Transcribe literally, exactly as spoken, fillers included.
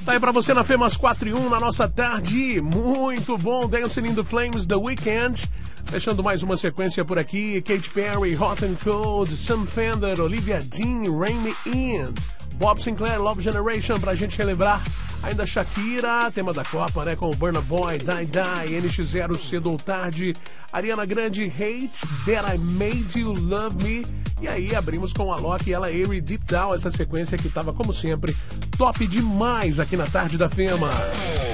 Tá aí pra você na Femas quatro e um na nossa tarde. Muito bom. Dancing in the Flames, The Weeknd. Fechando mais uma sequência por aqui. Katy Perry, Hot and Cold, Sam Fender, Olivia Dean, Rain Me In. Bob Sinclair, Love Generation, pra gente relembrar. Ainda Shakira, tema da Copa, né? Com o Burna Boy, Die Die, N X zero, Cedo ou Tarde. Ariana Grande, Hate, That I Made You Love Me. E aí abrimos com a Alok e ela, Airy, Deep Down. Essa sequência que tava, como sempre, top demais aqui na Tarde da Fema.